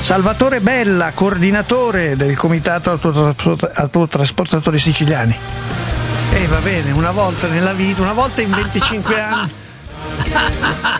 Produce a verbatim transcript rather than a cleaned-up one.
Salvatore Bella, coordinatore del Comitato Autotrasport- Autotrasportatori Siciliani. E eh, va bene, una volta nella vita, una volta in venticinque anni.